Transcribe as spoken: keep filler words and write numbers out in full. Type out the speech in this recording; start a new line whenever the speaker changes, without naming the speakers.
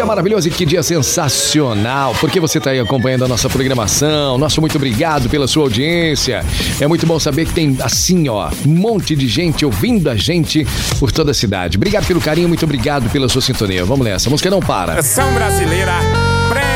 maravilhoso e que dia sensacional, porque você está aí acompanhando a nossa programação. Nosso muito obrigado pela sua audiência. É muito bom saber que tem, assim, ó, um monte de gente ouvindo a gente por toda a cidade. Obrigado pelo carinho, muito obrigado pela sua sintonia. Vamos nessa, a música não para.
São brasileira.